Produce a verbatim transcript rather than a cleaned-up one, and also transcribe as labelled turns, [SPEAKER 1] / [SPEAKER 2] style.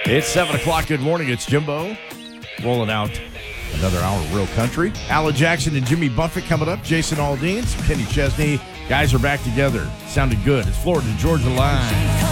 [SPEAKER 1] It's seven o'clock. Good morning. It's Jimbo rolling out another hour of real country. Alan Jackson and Jimmy Buffett coming up. Jason Aldean, Kenny Chesney. Guys are back together. Sounded good. It's Florida Georgia Line.